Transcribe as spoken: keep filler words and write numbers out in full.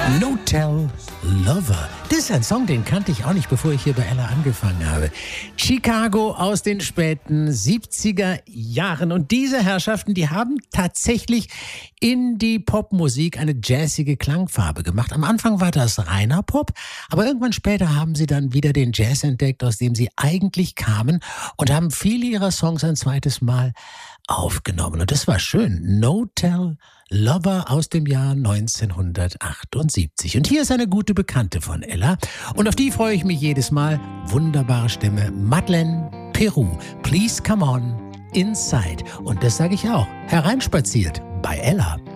No Tell Lover. Das ist ein Song, den kannte ich auch nicht, bevor ich hier bei Ella angefangen habe. Chicago aus den späten siebziger Jahren. Und diese Herrschaften, die haben tatsächlich in die Popmusik eine jazzige Klangfarbe gemacht. Am Anfang war das reiner Pop, aber irgendwann später haben sie dann wieder den Jazz entdeckt, aus dem sie eigentlich kamen, und haben viele ihrer Songs ein zweites Mal aufgenommen. Und das war schön. No Tell Lover aus dem Jahr neunzehnhundertachtundsiebzig. Und hier ist eine gute Bekannte von Ella. Und auf die freue ich mich jedes Mal. Wunderbare Stimme. Madeleine Peru. Please come on inside. Und das sage ich auch. Hereinspaziert bei Ella.